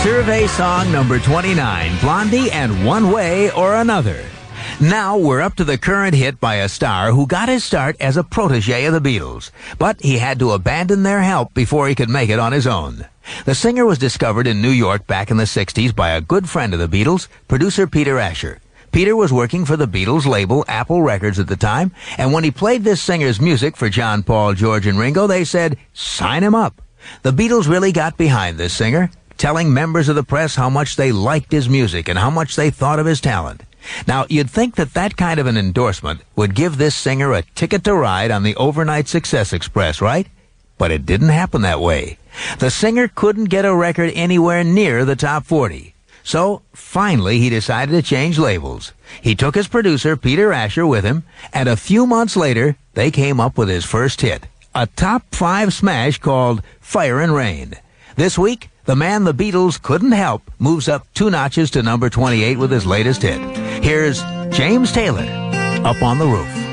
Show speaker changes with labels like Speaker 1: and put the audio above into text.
Speaker 1: Survey song number 29, Blondie and One Way or Another. Now we're up to the current hit by a star who got his start as a protege of the Beatles, but he had to abandon their help before he could make it on his own. The singer was discovered in New York back in the 60s by a good friend of the Beatles, producer Peter Asher. Peter was working for the Beatles label Apple Records at the time, and when he played this singer's music for John, Paul, George, and Ringo, they said, sign him up. The Beatles really got behind this singer, telling members of the press how much they liked his music and how much they thought of his talent. Now, you'd think that that kind of an endorsement would give this singer a ticket to ride on the overnight success express, right? But it didn't happen that way. The singer couldn't get a record anywhere near the top 40. So, finally, he decided to change labels. He took his producer, Peter Asher, with him, and a few months later, they came up with his first hit, a top 5 smash called Fire and Rain. This week, the man the Beatles couldn't help moves up 2 notches to number 28 with his latest hit. Here's James Taylor, Up on the Roof.